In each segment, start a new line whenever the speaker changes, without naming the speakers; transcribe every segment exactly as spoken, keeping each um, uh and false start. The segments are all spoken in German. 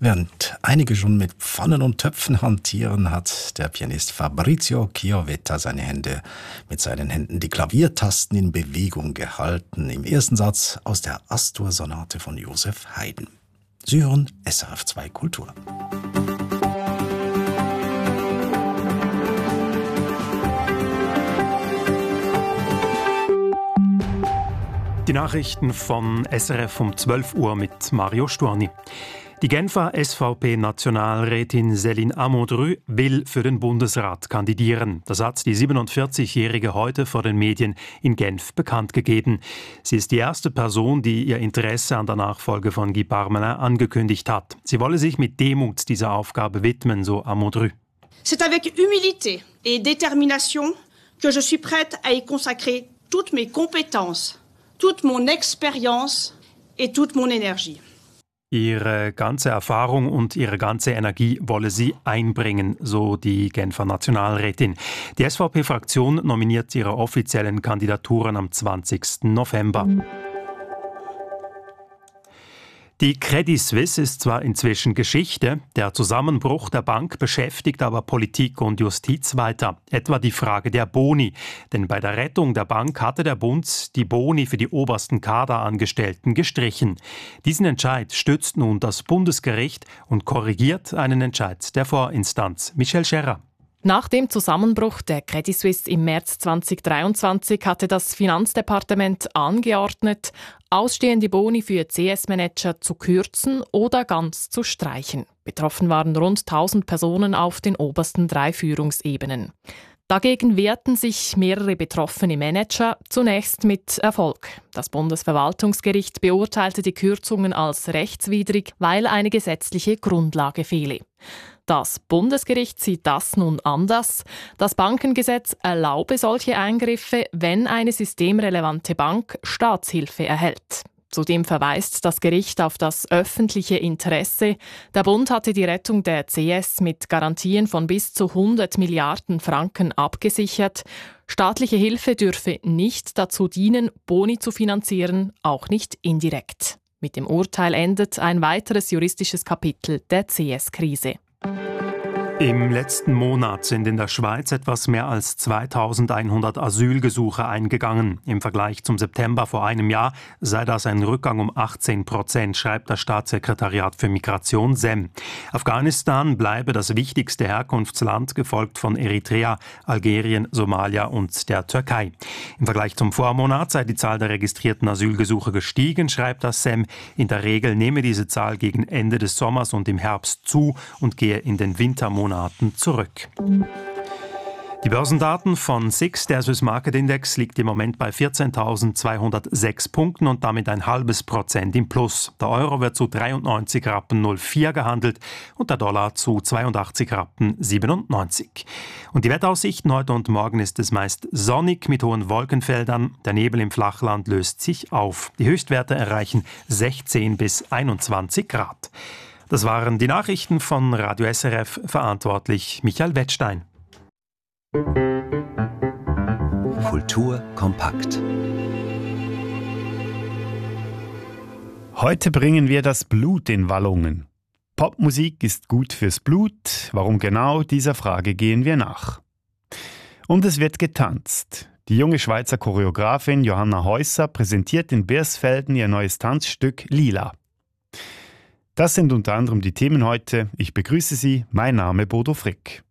Während einige schon mit Pfannen und Töpfen hantieren, hat der Pianist Fabrizio Chiovetta seine Hände mit seinen Händen die Klaviertasten in Bewegung gehalten. Im ersten Satz aus der Astur-Sonate von Joseph Haydn. Sie hören S R F zwei Kultur.
Die Nachrichten von S R F um zwölf Uhr mit Mario Storni. Die Genfer S V P-Nationalrätin Céline Amondru will für den Bundesrat kandidieren. Das hat die siebenundvierzigjährige heute vor den Medien in Genf bekannt gegeben. Sie ist die erste Person, die ihr Interesse an der Nachfolge von Guy Parmelin angekündigt hat. Sie wolle sich mit Demut dieser Aufgabe widmen, so Amondru.
C'est avec humilité et détermination que je suis prête à y consacrer toutes mes compétences, toute mon expérience et toute mon énergie.
Ihre ganze Erfahrung und ihre ganze Energie wolle sie einbringen, so die Genfer Nationalrätin. Die S V P-Fraktion nominiert ihre offiziellen Kandidaturen am zwanzigsten November. Die Credit Suisse ist zwar inzwischen Geschichte, der Zusammenbruch der Bank beschäftigt aber Politik und Justiz weiter. Etwa die Frage der Boni. Denn bei der Rettung der Bank hatte der Bund die Boni für die obersten Kaderangestellten gestrichen. Diesen Entscheid stützt nun das Bundesgericht und korrigiert einen Entscheid der Vorinstanz. Michel Scherrer.
Nach dem Zusammenbruch der Credit Suisse im März zweitausenddreiundzwanzig hatte das Finanzdepartement angeordnet, ausstehende Boni für C S-Manager zu kürzen oder ganz zu streichen. Betroffen waren rund tausend Personen auf den obersten drei Führungsebenen. Dagegen wehrten sich mehrere betroffene Manager, zunächst mit Erfolg. Das Bundesverwaltungsgericht beurteilte die Kürzungen als rechtswidrig, weil eine gesetzliche Grundlage fehle. Das Bundesgericht sieht das nun anders. Das Bankengesetz erlaube solche Eingriffe, wenn eine systemrelevante Bank Staatshilfe erhält. Zudem verweist das Gericht auf das öffentliche Interesse. Der Bund hatte die Rettung der C S mit Garantien von bis zu hundert Milliarden Franken abgesichert. Staatliche Hilfe dürfe nicht dazu dienen, Boni zu finanzieren, auch nicht indirekt. Mit dem Urteil endet ein weiteres juristisches Kapitel der C S-Krise.
Im letzten Monat sind in der Schweiz etwas mehr als zweitausendeinhundert Asylgesuche eingegangen. Im Vergleich zum September vor einem Jahr sei das ein Rückgang um achtzehn Prozent, schreibt das Staatssekretariat für Migration S E M. Afghanistan bleibe das wichtigste Herkunftsland, gefolgt von Eritrea, Algerien, Somalia und der Türkei. Im Vergleich zum Vormonat sei die Zahl der registrierten Asylgesuche gestiegen, schreibt das S E M. In der Regel nehme diese Zahl gegen Ende des Sommers und im Herbst zu und gehe in den Wintermonaten zurück. Die Börsendaten von S I X, der Swiss Market Index, liegt im Moment bei vierzehntausendzweihundertsechs Punkten und damit ein halbes Prozent im Plus. Der Euro wird zu dreiundneunzig Rappen null vier gehandelt und der Dollar zu zweiundachtzig Rappen siebenundneunzig. Und die Wetteraussichten heute und morgen ist es meist sonnig mit hohen Wolkenfeldern. Der Nebel im Flachland löst sich auf. Die Höchstwerte erreichen sechzehn bis einundzwanzig Grad. Das waren die Nachrichten von Radio S R F, verantwortlich Michael Wettstein.
Kultur kompakt.
Heute bringen wir das Blut in Wallungen. Popmusik ist gut fürs Blut. Warum genau, dieser Frage gehen wir nach. Und es wird getanzt. Die junge Schweizer Choreografin Johanna Häusser präsentiert in Birsfelden ihr neues Tanzstück Lila. Das sind unter anderem die Themen heute. Ich begrüße Sie, mein Name Bodo Frick.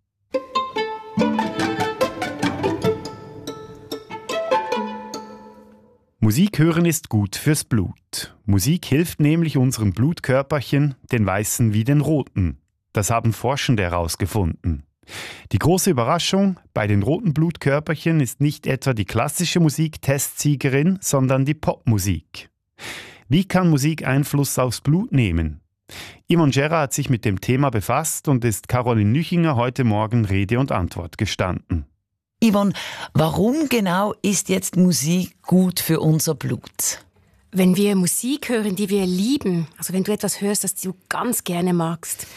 Musik hören ist gut fürs Blut. Musik hilft nämlich unseren Blutkörperchen, den weißen wie den roten. Das haben Forschende herausgefunden. Die große Überraschung, bei den roten Blutkörperchen ist nicht etwa die klassische Musik Testsiegerin, sondern die Popmusik. Wie kann Musik Einfluss aufs Blut nehmen? Yvonne Gerra hat sich mit dem Thema befasst und ist Caroline Nüchinger heute Morgen Rede und Antwort gestanden.
Yvonne, warum genau ist jetzt Musik gut für unser Blut?
Wenn wir Musik hören, die wir lieben, also wenn du etwas hörst, das du ganz gerne magst,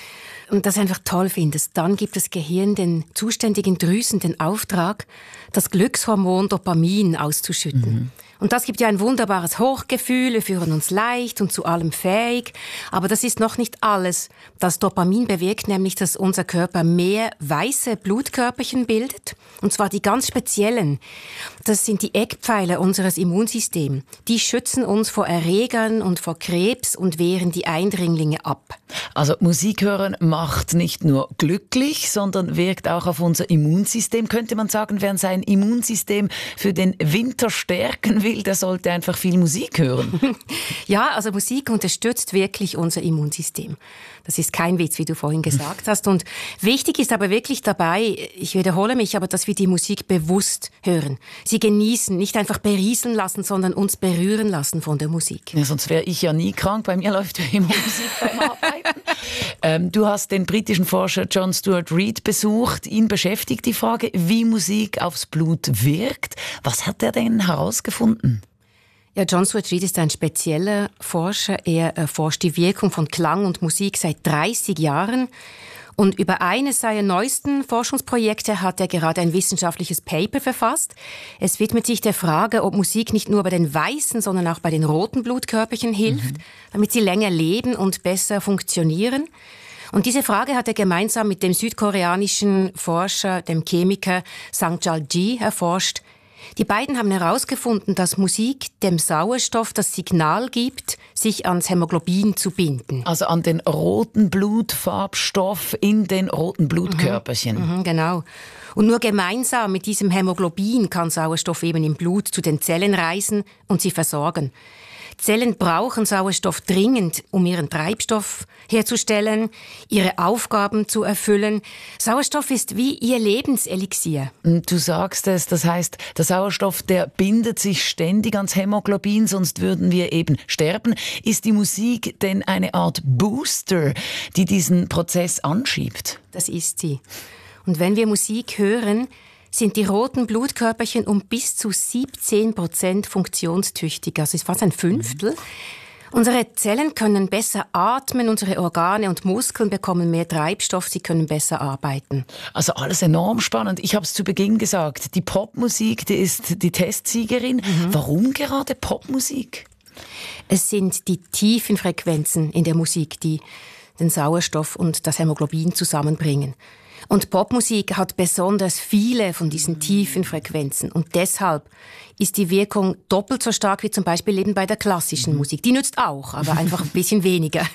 und das einfach toll findest, dann gibt das Gehirn den zuständigen Drüsen den Auftrag, das Glückshormon Dopamin auszuschütten. Mhm. Und das gibt ja ein wunderbares Hochgefühl, wir fühlen uns leicht und zu allem fähig. Aber das ist noch nicht alles. Das Dopamin bewirkt nämlich, dass unser Körper mehr weiße Blutkörperchen bildet. Und zwar die ganz speziellen. Das sind die Eckpfeiler unseres Immunsystems. Die schützen uns vor Erregern und vor Krebs und wehren die Eindringlinge ab.
Also Musik hören macht nicht nur glücklich, sondern wirkt auch auf unser Immunsystem. Könnte man sagen, wer sein Immunsystem für den Winter stärken will, der sollte einfach viel Musik hören.
Ja, also Musik unterstützt wirklich unser Immunsystem. Das ist kein Witz, wie du vorhin gesagt hast. Und wichtig ist aber wirklich dabei, ich wiederhole mich, aber dass wir die Musik bewusst hören. Sie genießen, nicht einfach berieseln lassen, sondern uns berühren lassen von der Musik.
Ja, sonst wäre ich ja nie krank. Bei mir läuft ja immer Musik beim Arbeiten. ähm, du hast den britischen Forscher John Stuart Reid besucht. Ihn beschäftigt die Frage, wie Musik aufs Blut wirkt. Was hat er denn herausgefunden?
Ja, John Stuart Reid ist ein spezieller Forscher. Er erforscht die Wirkung von Klang und Musik seit dreißig Jahren. Und über eines seiner neuesten Forschungsprojekte hat er gerade ein wissenschaftliches Paper verfasst. Es widmet sich der Frage, ob Musik nicht nur bei den weißen, sondern auch bei den roten Blutkörperchen hilft, mhm. damit sie länger leben und besser funktionieren. Und diese Frage hat er gemeinsam mit dem südkoreanischen Forscher, dem Chemiker Sang-Chal Ji, erforscht. Die beiden haben herausgefunden, dass Musik dem Sauerstoff das Signal gibt, sich ans Hämoglobin zu binden.
Also an den roten Blutfarbstoff in den roten Blutkörperchen.
Mhm, mhm, genau. Und nur gemeinsam mit diesem Hämoglobin kann Sauerstoff eben im Blut zu den Zellen reisen und sie versorgen. Zellen brauchen Sauerstoff dringend, um ihren Treibstoff herzustellen, ihre Aufgaben zu erfüllen. Sauerstoff ist wie ihr Lebenselixier.
Du sagst es, das heißt, der Sauerstoff, der bindet sich ständig ans Hämoglobin, sonst würden wir eben sterben. Ist die Musik denn eine Art Booster, die diesen Prozess anschiebt?
Das ist sie. Und wenn wir Musik hören, sind die roten Blutkörperchen um bis zu siebzehn Prozent funktionstüchtig. Also ist fast ein Fünftel. Mhm. Unsere Zellen können besser atmen, unsere Organe und Muskeln bekommen mehr Treibstoff, sie können besser arbeiten.
Also alles enorm spannend. Ich habe es zu Beginn gesagt, die Popmusik, die ist die Testsiegerin. Mhm. Warum gerade Popmusik?
Es sind die tiefen Frequenzen in der Musik, die den Sauerstoff und das Hämoglobin zusammenbringen. Und Popmusik hat besonders viele von diesen tiefen Frequenzen. Und deshalb ist die Wirkung doppelt so stark wie zum Beispiel eben bei der klassischen Musik. Die nützt auch, aber einfach ein bisschen weniger.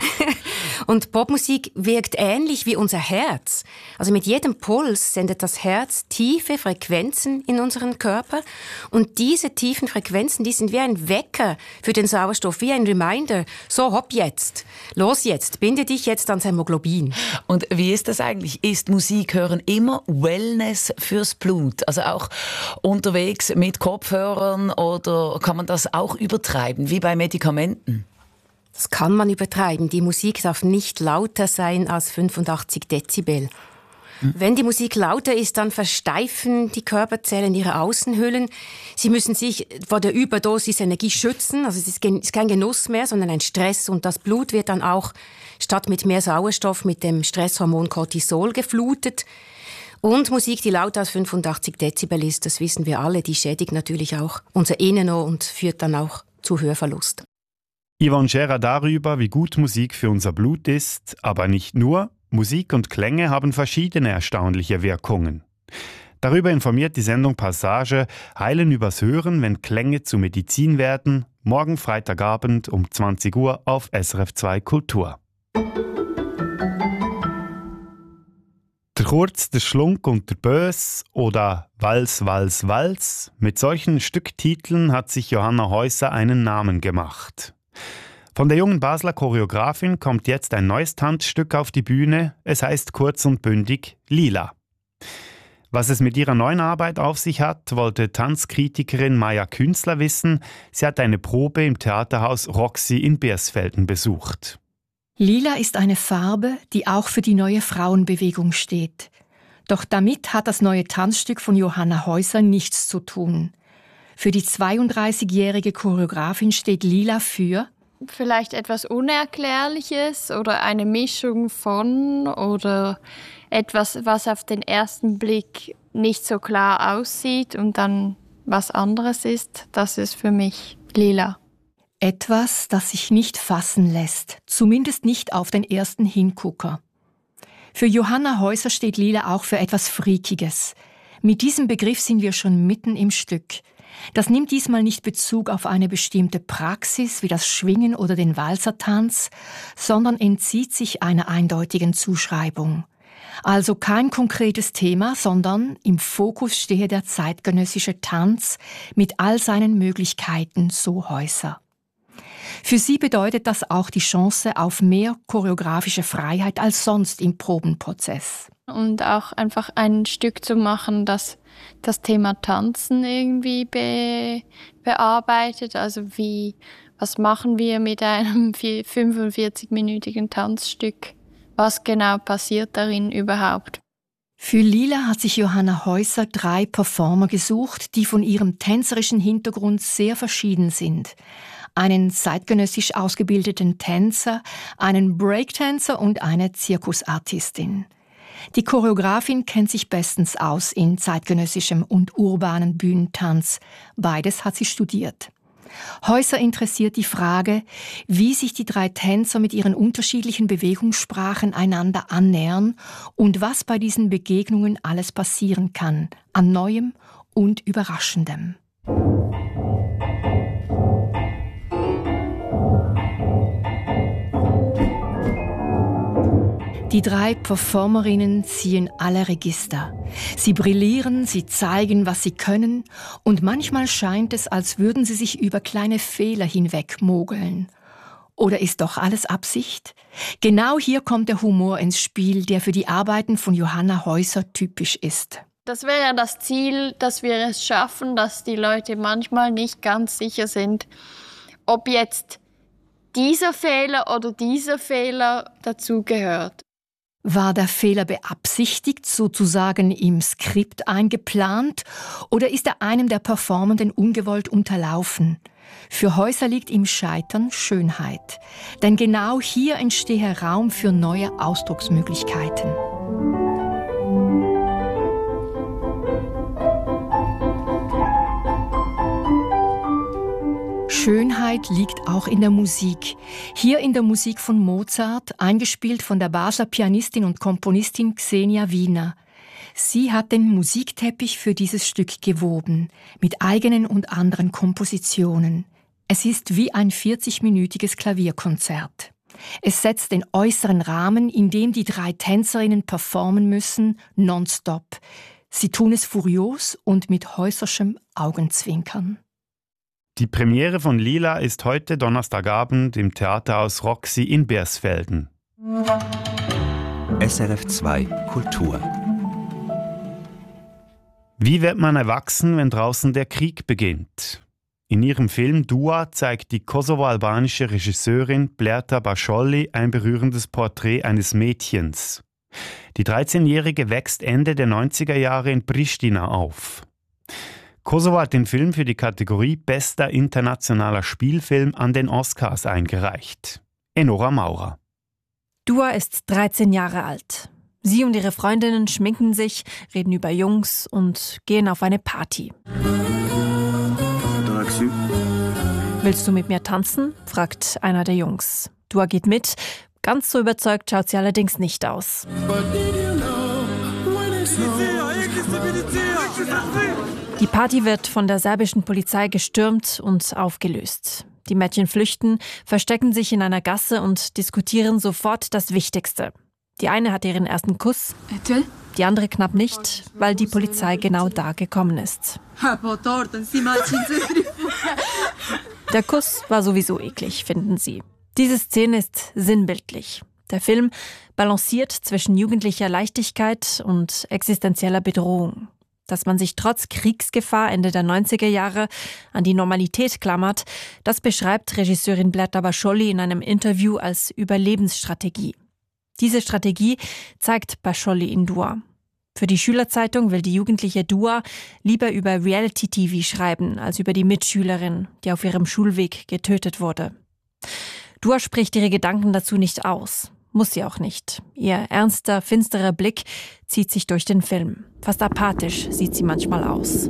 Und Popmusik wirkt ähnlich wie unser Herz. Also mit jedem Puls sendet das Herz tiefe Frequenzen in unseren Körper. Und diese tiefen Frequenzen, die sind wie ein Wecker für den Sauerstoff, wie ein Reminder. So, hopp jetzt, los jetzt, binde dich jetzt ans Hämoglobin.
Und wie ist das eigentlich? Ist Musik hören immer Wellness fürs Blut? Also auch unterwegs mit Kopfhörern oder kann man das auch übertreiben, wie bei Medikamenten?
Das kann man übertreiben. Die Musik darf nicht lauter sein als fünfundachtzig Dezibel. Hm. Wenn die Musik lauter ist, dann versteifen die Körperzellen ihre Außenhüllen. Sie müssen sich vor der Überdosis Energie schützen. Also es ist kein Genuss mehr, sondern ein Stress. Und das Blut wird dann auch statt mit mehr Sauerstoff mit dem Stresshormon Cortisol geflutet. Und Musik, die lauter als fünfundachtzig Dezibel ist, das wissen wir alle, die schädigt natürlich auch unser Innenohr und führt dann auch zu Hörverlust.
Yvonne Scherer darüber, wie gut Musik für unser Blut ist, aber nicht nur. Musik und Klänge haben verschiedene erstaunliche Wirkungen. Darüber informiert die Sendung Passage Heilen übers Hören, wenn Klänge zu Medizin werden, morgen Freitagabend um zwanzig Uhr auf S R F zwei Kultur. Der Kurz, der Schlunk und der Bös oder Wals, Wals, Wals. Mit solchen Stücktiteln hat sich Johanna Häuser einen Namen gemacht. Von der jungen Basler Choreografin kommt jetzt ein neues Tanzstück auf die Bühne. Es heißt kurz und bündig Lila. Was es mit ihrer neuen Arbeit auf sich hat, wollte Tanzkritikerin Maja Künzler wissen. Sie hat eine Probe im Theaterhaus Roxy in Beersfelden besucht.
Lila ist eine Farbe, die auch für die neue Frauenbewegung steht. Doch damit hat das neue Tanzstück von Johanna Häuser nichts zu tun. Für die zweiunddreißigjährige Choreografin steht Lila für
vielleicht etwas Unerklärliches oder eine Mischung von oder etwas, was auf den ersten Blick nicht so klar aussieht und dann was anderes ist, das ist für mich lila.
Etwas, das sich nicht fassen lässt, zumindest nicht auf den ersten Hingucker. Für Johanna Häuser steht lila auch für etwas Freakiges. Mit diesem Begriff sind wir schon mitten im Stück. Das nimmt diesmal nicht Bezug auf eine bestimmte Praxis wie das Schwingen oder den Walzertanz, sondern entzieht sich einer eindeutigen Zuschreibung. Also kein konkretes Thema, sondern im Fokus stehe der zeitgenössische Tanz mit all seinen Möglichkeiten, so Häuser. Für sie bedeutet das auch die Chance auf mehr choreografische Freiheit als sonst im Probenprozess.
Und auch einfach ein Stück zu machen, das das Thema Tanzen irgendwie be, bearbeitet. Also wie, was machen wir mit einem fünfundvierzig-minütigen Tanzstück? Was genau passiert darin überhaupt?
Für Lila hat sich Johanna Häuser drei Performer gesucht, die von ihrem tänzerischen Hintergrund sehr verschieden sind. Einen zeitgenössisch ausgebildeten Tänzer, einen Breaktänzer und eine Zirkusartistin. Die Choreografin kennt sich bestens aus in zeitgenössischem und urbanen Bühnentanz. Beides hat sie studiert. Häuser interessiert die Frage, wie sich die drei Tänzer mit ihren unterschiedlichen Bewegungssprachen einander annähern und was bei diesen Begegnungen alles passieren kann, an Neuem und Überraschendem. Die drei Performerinnen ziehen alle Register. Sie brillieren, sie zeigen, was sie können und manchmal scheint es, als würden sie sich über kleine Fehler hinweg mogeln. Oder ist doch alles Absicht? Genau hier kommt der Humor ins Spiel, der für die Arbeiten von Johanna Häuser typisch ist.
Das wäre ja das Ziel, dass wir es schaffen, dass die Leute manchmal nicht ganz sicher sind, ob jetzt dieser Fehler oder dieser Fehler dazugehört.
War der Fehler beabsichtigt, sozusagen im Skript eingeplant, oder ist er einem der Performenden ungewollt unterlaufen? Für Häuser liegt im Scheitern Schönheit. Denn genau hier entstehe Raum für neue Ausdrucksmöglichkeiten. Schönheit liegt auch in der Musik. Hier in der Musik von Mozart, eingespielt von der Basler Pianistin und Komponistin Xenia Wiener. Sie hat den Musikteppich für dieses Stück gewoben, mit eigenen und anderen Kompositionen. Es ist wie ein vierzigminütiges Klavierkonzert. Es setzt den äußeren Rahmen, in dem die drei Tänzerinnen performen müssen, nonstop. Sie tun es furios und mit häuserschem Augenzwinkern.
Die Premiere von Lila ist heute Donnerstagabend im Theaterhaus Roxy in Bersfelden.
S R F zwei Kultur.
Wie wird man erwachsen, wenn draußen der Krieg beginnt? In ihrem Film Dua zeigt die kosovo-albanische Regisseurin Blerta Bascioli ein berührendes Porträt eines Mädchens. Die dreizehnjährige wächst Ende der neunziger Jahre in Pristina auf. Kosovo hat den Film für die Kategorie Bester internationaler Spielfilm an den Oscars eingereicht. Enora Maurer.
Dua ist dreizehn Jahre alt. Sie und ihre Freundinnen schminken sich, reden über Jungs und gehen auf eine Party. Willst du mit mir tanzen? Fragt einer der Jungs. Dua geht mit. Ganz so überzeugt schaut sie allerdings nicht aus. Die Party wird von der serbischen Polizei gestürmt und aufgelöst. Die Mädchen flüchten, verstecken sich in einer Gasse und diskutieren sofort das Wichtigste. Die eine hat ihren ersten Kuss, die andere knapp nicht, weil die Polizei genau da gekommen ist. Der Kuss war sowieso eklig, finden sie. Diese Szene ist sinnbildlich. Der Film balanciert zwischen jugendlicher Leichtigkeit und existenzieller Bedrohung. Dass man sich trotz Kriegsgefahr Ende der neunziger Jahre an die Normalität klammert, das beschreibt Regisseurin Blerta Bascioli in einem Interview als Überlebensstrategie. Diese Strategie zeigt Bascioli in Dua. Für die Schülerzeitung will die jugendliche Dua lieber über Reality-T V schreiben, als über die Mitschülerin, die auf ihrem Schulweg getötet wurde. Dua spricht ihre Gedanken dazu nicht aus. Muss sie auch nicht. Ihr ernster, finsterer Blick zieht sich durch den Film. Fast apathisch sieht sie manchmal aus.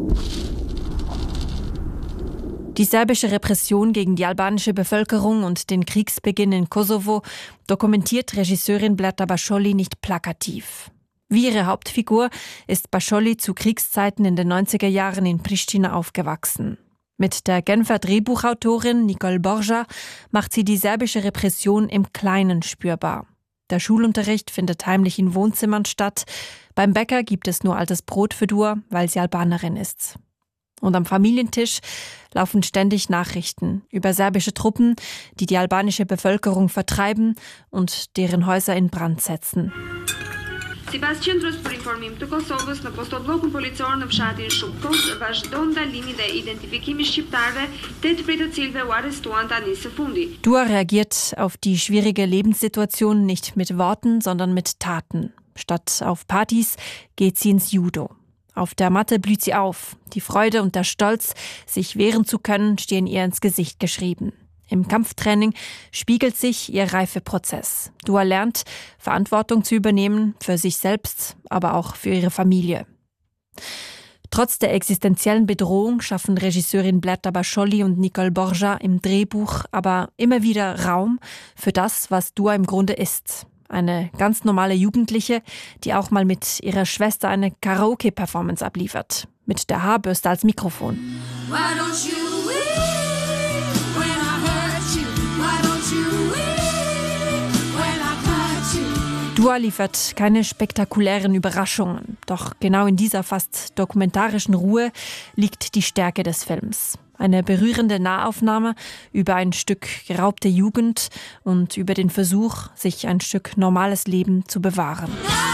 Die serbische Repression gegen die albanische Bevölkerung und den Kriegsbeginn in Kosovo dokumentiert Regisseurin Blerta Basholli nicht plakativ. Wie ihre Hauptfigur ist Basholli zu Kriegszeiten in den neunziger Jahren in Pristina aufgewachsen. Mit der Genfer Drehbuchautorin Nicole Borja macht sie die serbische Repression im Kleinen spürbar. Der Schulunterricht findet heimlich in Wohnzimmern statt. Beim Bäcker gibt es nur altes Brot für Dua, weil sie Albanerin ist. Und am Familientisch laufen ständig Nachrichten über serbische Truppen, die die albanische Bevölkerung vertreiben und deren Häuser in Brand setzen.
Sipas qendrës për informim të Kosovës në postobllokun policor në fshatin Shupkos vazhdon ndalimi dhe identifikimi shqiptarëve, tetë prej të cilëve u arrestuan tani së fundi.
Dua reagiert auf die schwierige Lebenssituation nicht mit Worten, sondern mit Taten. Statt auf Partys geht sie ins Judo. Auf der Matte blüht sie auf. Die Freude und der Stolz, sich wehren zu können, stehen ihr ins Gesicht geschrieben. Im Kampftraining spiegelt sich ihr Reifeprozess. Dua lernt, Verantwortung zu übernehmen für sich selbst, aber auch für ihre Familie. Trotz der existenziellen Bedrohung schaffen Regisseurin Blerta Basholli und Nicole Borja im Drehbuch aber immer wieder Raum für das, was Dua im Grunde ist. Eine ganz normale Jugendliche, die auch mal mit ihrer Schwester eine Karaoke-Performance abliefert. Mit der Haarbürste als Mikrofon.
Why don't you weep when I hurt you? Why don't you weep when I hurt you?
Dua liefert keine spektakulären Überraschungen. Doch genau in dieser fast dokumentarischen Ruhe liegt die Stärke des Films. Eine berührende Nahaufnahme über ein Stück geraubte Jugend und über den Versuch, sich ein Stück normales Leben zu bewahren.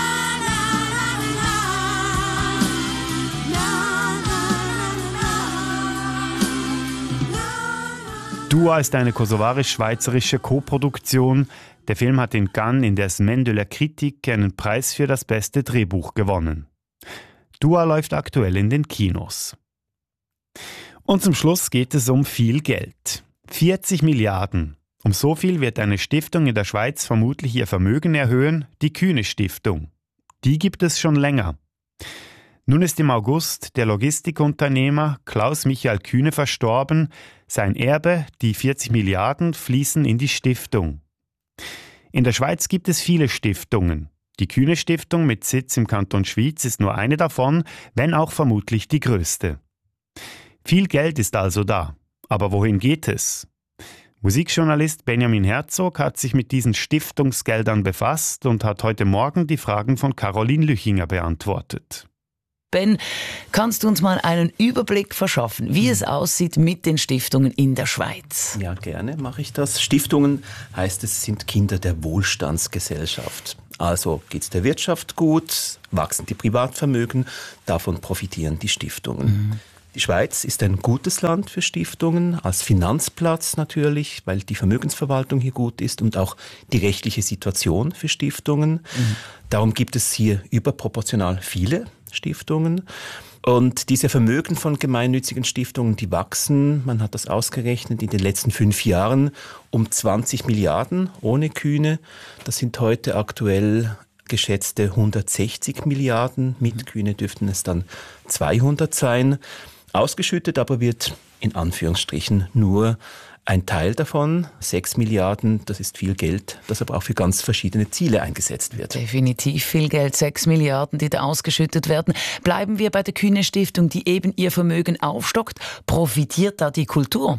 Dua ist eine kosovarisch-schweizerische Koproduktion. Der Film hat in Cannes in der Semaine de la Critique einen Preis für das beste Drehbuch gewonnen. Dua läuft aktuell in den Kinos. Und zum Schluss geht es um viel Geld. vierzig Milliarden. Um so viel wird eine Stiftung in der Schweiz vermutlich ihr Vermögen erhöhen, die Kühne-Stiftung. Die gibt es schon länger. Nun ist im August der Logistikunternehmer Klaus Michael Kühne verstorben. Sein Erbe, die vierzig Milliarden, fließen in die Stiftung. In der Schweiz gibt es viele Stiftungen. Die Kühne-Stiftung mit Sitz im Kanton Schwyz ist nur eine davon, wenn auch vermutlich die größte. Viel Geld ist also da. Aber wohin geht es? Musikjournalist Benjamin Herzog hat sich mit diesen Stiftungsgeldern befasst und hat heute Morgen die Fragen von Caroline Lüchinger beantwortet.
Ben, kannst du uns mal einen Überblick verschaffen, wie es aussieht mit den Stiftungen in der Schweiz?
Ja, gerne mache ich das. Stiftungen heißt, es sind Kinder der Wohlstandsgesellschaft. Also geht es der Wirtschaft gut, wachsen die Privatvermögen, davon profitieren die Stiftungen. Mhm. Die Schweiz ist ein gutes Land für Stiftungen, als Finanzplatz natürlich, weil die Vermögensverwaltung hier gut ist und auch die rechtliche Situation für Stiftungen. Mhm. Darum gibt es hier überproportional viele Stiftungen. Und diese Vermögen von gemeinnützigen Stiftungen, die wachsen, man hat das ausgerechnet, in den letzten fünf Jahren um zwanzig Milliarden ohne Kühne. Das sind heute aktuell geschätzte hundertsechzig Milliarden. Mit Kühne dürften es dann zweihundert sein. Ausgeschüttet aber wird in Anführungsstrichen nur ein Teil davon, sechs Milliarden, das ist viel Geld, das aber auch für ganz verschiedene Ziele eingesetzt wird.
Definitiv viel Geld, sechs Milliarden, die da ausgeschüttet werden. Bleiben wir bei der Kühne Stiftung, die eben ihr Vermögen aufstockt. Profitiert da die Kultur?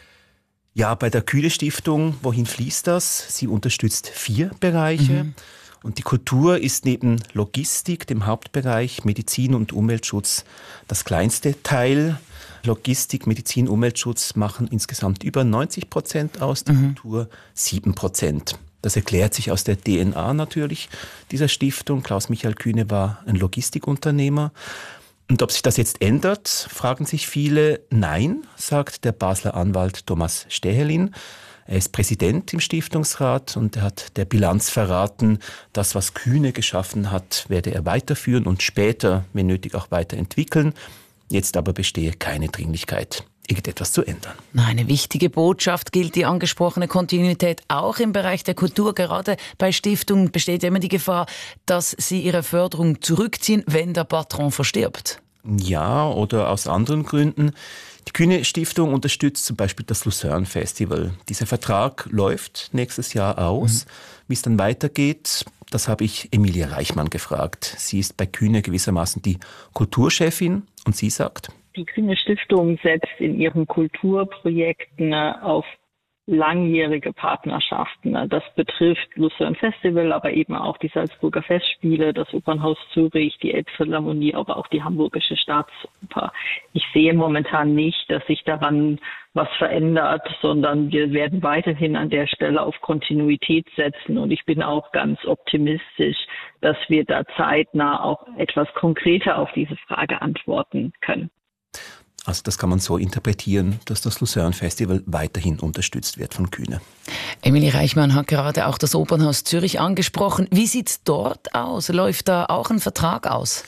Ja, bei der Kühne Stiftung, wohin fließt das? Sie unterstützt vier Bereiche. Mhm. Und die Kultur ist neben Logistik, dem Hauptbereich Medizin und Umweltschutz, das kleinste Teil. Logistik, Medizin, Umweltschutz machen insgesamt über neunzig Prozent aus, die mhm. Kultur sieben Prozent. Das erklärt sich aus der D N A natürlich dieser Stiftung. Klaus Michael Kühne war ein Logistikunternehmer. Und ob sich das jetzt ändert, fragen sich viele. Nein, sagt der Basler Anwalt Thomas Stähelin. Er ist Präsident im Stiftungsrat und er hat der Bilanz verraten, das, was Kühne geschaffen hat, werde er weiterführen und später, wenn nötig, auch weiterentwickeln. Jetzt aber bestehe keine Dringlichkeit. irgendetwas zu ändern.
Eine wichtige Botschaft gilt die angesprochene Kontinuität auch im Bereich der Kultur. Gerade bei Stiftungen besteht ja immer die Gefahr, dass sie ihre Förderung zurückziehen, wenn der Patron verstirbt.
Ja, oder aus anderen Gründen. Die Kühne Stiftung unterstützt zum Beispiel das Lucerne Festival. Dieser Vertrag läuft nächstes Jahr aus. Mhm. Wie es dann weitergeht, das habe ich Emilie Reichmann gefragt. Sie ist bei Kühne gewissermaßen die Kulturchefin und sie sagt:
Die Kühne Stiftung setzt in ihren Kulturprojekten auf langjährige Partnerschaften. Das betrifft Lucerne Festival, aber eben auch die Salzburger Festspiele, das Opernhaus Zürich, die Elbphilharmonie, aber auch die Hamburgische Staatsoper. Ich sehe momentan nicht, dass sich daran was verändert, sondern wir werden weiterhin an der Stelle auf Kontinuität setzen. Und ich bin auch ganz optimistisch, dass wir da zeitnah auch etwas konkreter auf diese Frage antworten können.
Also das kann man so interpretieren, dass das Lucerne Festival weiterhin unterstützt wird von Kühne.
Emilie Reichmann hat gerade auch das Opernhaus Zürich angesprochen. Wie sieht es dort aus? Läuft da auch ein Vertrag aus?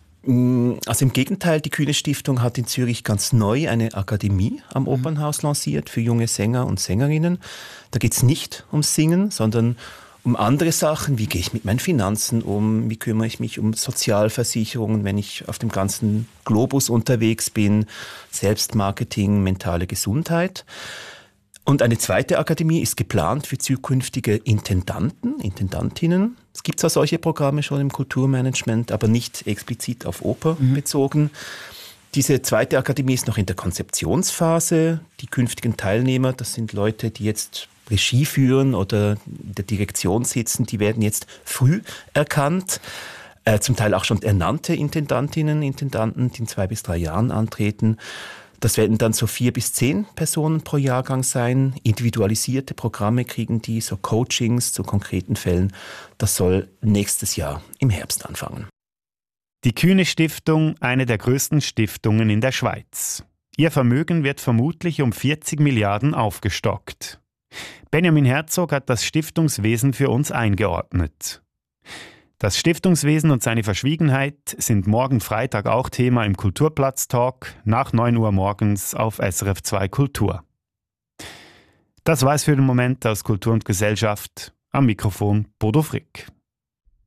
Also im Gegenteil, die Kühne Stiftung hat in Zürich ganz neu eine Akademie am Opernhaus lanciert für junge Sänger und Sängerinnen. Da geht es nicht ums Singen, sondern um andere Sachen. Wie gehe ich mit meinen Finanzen um? Wie kümmere ich mich um Sozialversicherungen, wenn ich auf dem ganzen Globus unterwegs bin? Selbstmarketing, mentale Gesundheit. Und eine zweite Akademie ist geplant für zukünftige Intendanten, Intendantinnen. Es gibt zwar solche Programme schon im Kulturmanagement, aber nicht explizit auf Oper mhm. bezogen. Diese zweite Akademie ist noch in der Konzeptionsphase. Die künftigen Teilnehmer, das sind Leute, die jetzt Regie führen oder in der Direktion sitzen, die werden jetzt früh erkannt. Äh, zum Teil auch schon ernannte Intendantinnen, Intendanten, die in zwei bis drei Jahren antreten. Das werden dann so vier bis zehn Personen pro Jahrgang sein. Individualisierte Programme kriegen die, so Coachings zu konkreten Fällen. Das soll nächstes Jahr im Herbst anfangen.
Die Kühne Stiftung, eine der größten Stiftungen in der Schweiz. Ihr Vermögen wird vermutlich um vierzig Milliarden aufgestockt. Benjamin Herzog hat das Stiftungswesen für uns eingeordnet. Das Stiftungswesen und seine Verschwiegenheit sind morgen Freitag auch Thema im Kulturplatz-Talk nach neun Uhr morgens auf S R F zwei Kultur. Das war's für den Moment aus Kultur und Gesellschaft. Am Mikrofon Bodo Frick.